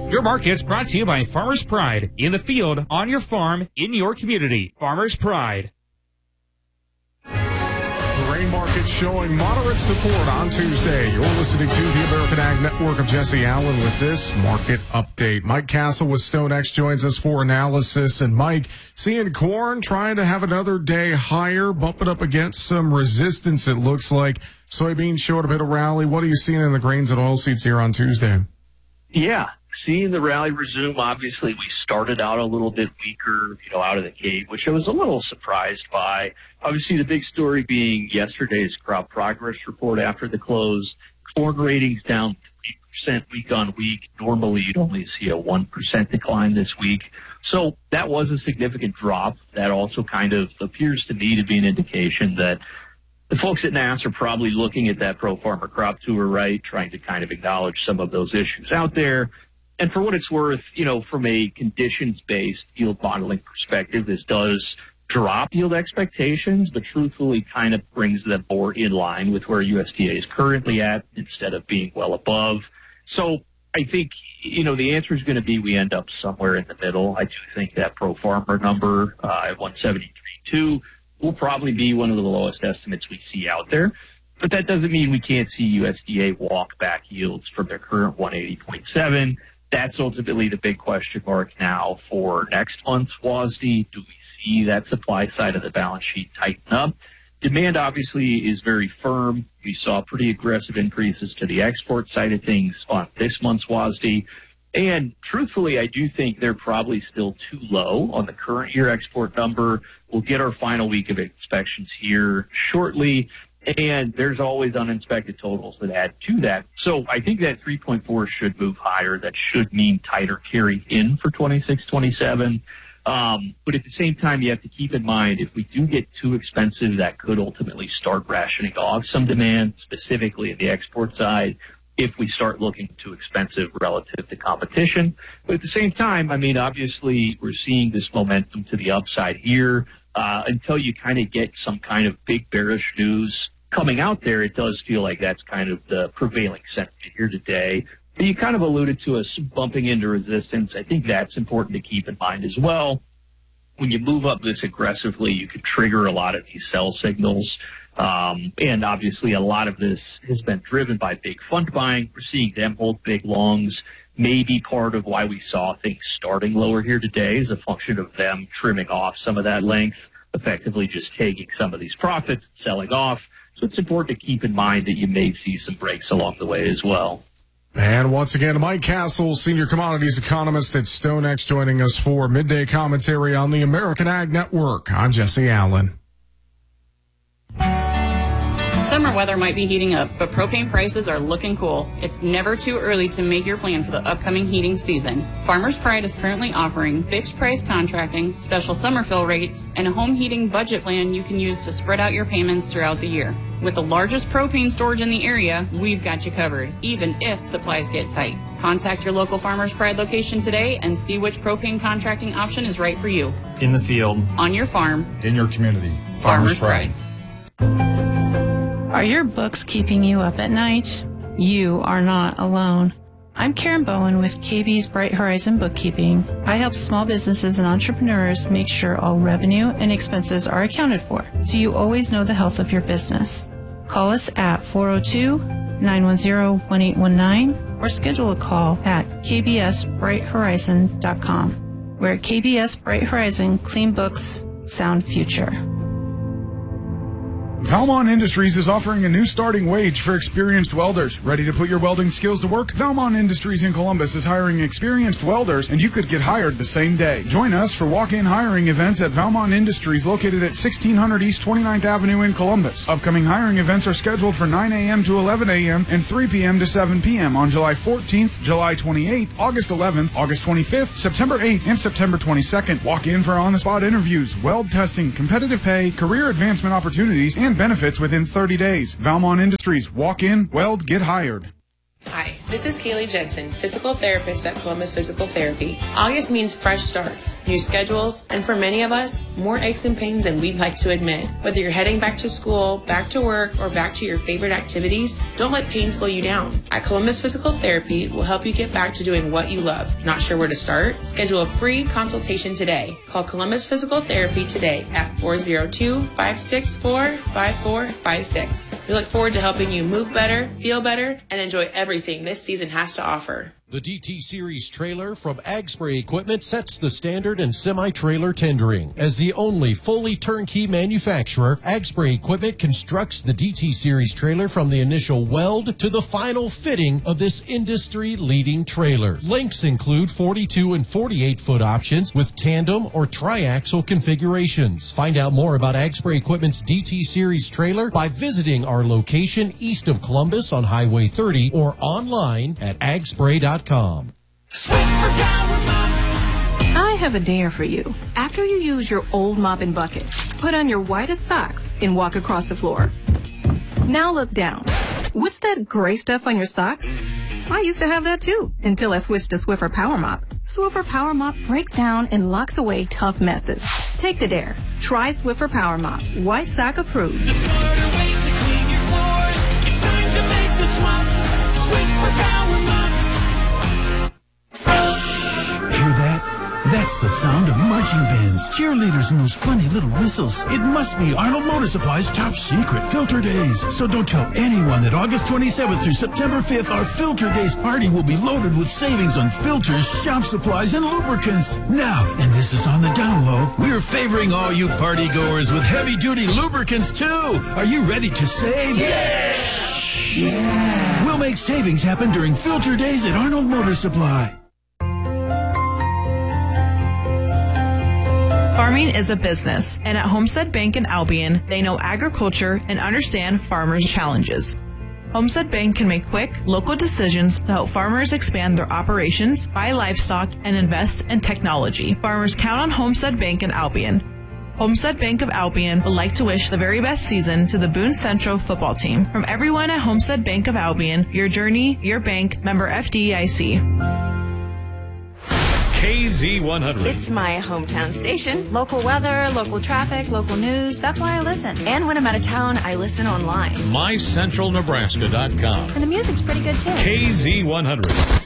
Your market's brought to you by Farmers Pride. In the field, on your farm, in your community. Farmers Pride. The grain market showing moderate support on Tuesday. You're listening to the American Ag Network. I'm Jesse Allen with this market update. Mike Castle with StoneX joins us for analysis. And Mike, seeing corn trying to have another day higher, bumping up against some resistance, it looks like. Soybeans showed a bit of rally. What are you seeing in the grains and oilseeds here on Tuesday? Yeah, seeing the rally resume. Obviously, we started out a little bit weaker, out of the gate, which I was a little surprised by. Obviously, the big story being yesterday's crop progress report after the close. Corn ratings down 3% week on week. Normally, you'd only see a 1% decline this week. So that was a significant drop. That also kind of appears to me to be an indication that the folks at NASS are probably looking at that pro-farmer crop tour, right, trying to kind of acknowledge some of those issues out there. And for what it's worth, from a conditions-based yield modeling perspective, this does drop yield expectations, but truthfully kind of brings them more in line with where USDA is currently at instead of being well above. So I think, the answer is going to be we end up somewhere in the middle. I do think that pro-farmer number at 173.2 will probably be one of the lowest estimates we see out there. But that doesn't mean we can't see USDA walk back yields from their current 180.7. That's ultimately the big question mark now for next month's WASDE. Do we see that supply side of the balance sheet tighten up? Demand obviously is very firm. We saw pretty aggressive increases to the export side of things on this month's WASDE. And truthfully, I do think they're probably still too low on the current year export number. We'll get our final week of inspections here shortly, and there's always uninspected totals that add to that. So I think that 3.4 should move higher. That should mean tighter carry in for 26-27. But at the same time, you have to keep in mind, if we do get too expensive, that could ultimately start rationing off some demand, specifically at the export side, if we start looking too expensive relative to competition. But at the same time, obviously we're seeing this momentum to the upside here. Until you kind of get some kind of big bearish news coming out there, it does feel like that's kind of the prevailing sentiment here today. But you kind of alluded to us bumping into resistance. I think that's important to keep in mind as well. When you move up this aggressively, you could trigger a lot of these sell signals. And obviously a lot of this has been driven by big fund buying. We're seeing them hold big longs. Maybe part of why we saw things starting lower here today is a function of them trimming off some of that length, effectively just taking some of these profits, selling off. So it's important to keep in mind that you may see some breaks along the way as well. And once again, Mike Castle, senior commodities economist at StoneX, joining us for midday commentary on the American Ag Network. I'm Jesse Allen. Summer weather might be heating up, but propane prices are looking cool. It's never too early to make your plan for the upcoming heating season. Farmers Pride is currently offering fixed price contracting, special summer fill rates, and a home heating budget plan you can use to spread out your payments throughout the year. With the largest propane storage in the area, we've got you covered, even if supplies get tight. Contact your local Farmers Pride location today and see which propane contracting option is right for you. In the field, on your farm, in your community. Farmers Pride. Are your books keeping you up at night? You are not alone. I'm Karen Bowen with KB's Bright Horizon Bookkeeping. I help small businesses and entrepreneurs make sure all revenue and expenses are accounted for, so you always know the health of your business. Call us at 402-910-1819 or schedule a call at kbsbrighthorizon.com. Where at KBS Bright Horizon, clean books, sound future. Valmont Industries is offering a new starting wage for experienced welders. Ready to put your welding skills to work? Valmont Industries in Columbus is hiring experienced welders, and you could get hired the same day. Join us for walk-in hiring events at Valmont Industries, located at 1600 East 29th Avenue in Columbus. Upcoming hiring events are scheduled for 9 a.m. to 11 a.m. and 3 p.m. to 7 p.m. on July 14th, July 28th, August 11th, August 25th, September 8th, and September 22nd. Walk in for on-the-spot interviews, weld testing, competitive pay, career advancement opportunities, and benefits within 30 days. Valmont Industries. Walk in, weld, get hired. Hi, this is Kaylee Jensen, physical therapist at Columbus Physical Therapy. August means fresh starts, new schedules, and for many of us, more aches and pains than we'd like to admit. Whether you're heading back to school, back to work, or back to your favorite activities, don't let pain slow you down. At Columbus Physical Therapy, we'll help you get back to doing what you love. Not sure where to start? Schedule a free consultation today. Call Columbus Physical Therapy today at 402-564-5456. We look forward to helping you move better, feel better, and enjoy everything this season has to offer. The DT Series trailer from Ag Spray Equipment sets the standard in semi-trailer tendering. As the only fully turnkey manufacturer, Ag Spray Equipment constructs the DT Series trailer from the initial weld to the final fitting of this industry-leading trailer. Lengths include 42 and 48-foot options with tandem or triaxle configurations. Find out more about Ag Spray Equipment's DT Series trailer by visiting our location east of Columbus on Highway 30 or online at agspray.com. I have a dare for you. After you use your old mop and bucket, put on your whitest socks and walk across the floor. Now look down. What's that gray stuff on your socks? I used to have that too, until I switched to Swiffer Power Mop. Swiffer Power Mop breaks down and locks away tough messes. Take the dare. Try Swiffer Power Mop. White sock approved. The smarter way to clean your floors. It's time to make the swap. Swiffer Power Mop. Hear that? That's the sound of marching bands, cheerleaders, and those funny little whistles. It must be Arnold Motor Supply's top secret Filter Days. So don't tell anyone that August 27th through September 5th, our Filter Days party will be loaded with savings on filters, shop supplies, and lubricants. Now, and this is on the down low, we're favoring all you party goers with heavy-duty lubricants, too. Are you ready to save? Yeah! Yeah! We'll make savings happen during Filter Days at Arnold Motor Supply. Farming is a business, and at Homestead Bank in Albion, they know agriculture and understand farmers' challenges. Homestead Bank can make quick, local decisions to help farmers expand their operations, buy livestock, and invest in technology. Farmers count on Homestead Bank in Albion. Homestead Bank of Albion would like to wish the very best season to the Boone Central football team. From everyone at Homestead Bank of Albion, your journey, your bank, member FDIC. KZ100. It's my hometown station. Local weather, local traffic, local news. That's why I listen. And when I'm out of town, I listen online. MyCentralNebraska.com. And the music's pretty good, too. KZ100.